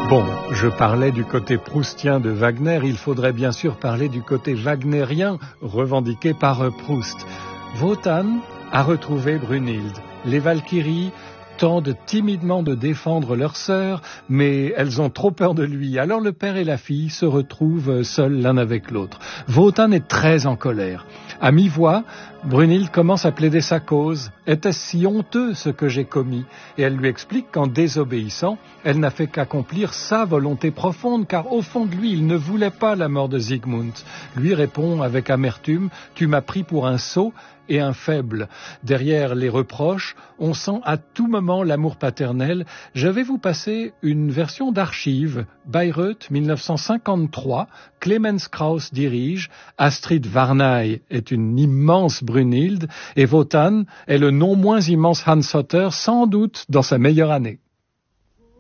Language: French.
Bon, je parlais du côté proustien de Wagner, il faudrait bien sûr parler du côté wagnérien revendiqué par Proust. Wotan a retrouvé Brunhilde. Les Valkyries tentent timidement de défendre leur sœur, mais elles ont trop peur de lui. Alors le père et la fille se retrouvent seuls l'un avec l'autre. Wotan est très en colère. À mi-voix, Brunhilde commence à plaider sa cause. Était-ce si honteux ce que j'ai commis? Et elle lui explique qu'en désobéissant, elle n'a fait qu'accomplir sa volonté profonde, car au fond de lui, il ne voulait pas la mort de Siegmund. Lui répond avec amertume, « Tu m'as pris pour un sot et un faible. » Derrière les reproches, on sent à tout moment l'amour paternel. Je vais vous passer une version d'archives. Bayreuth, 1953, Clemens Krauss dirige, Astrid Varnay est une immense Brunhilde et Wotan est le non moins immense Hans Sotter, sans doute dans sa meilleure année.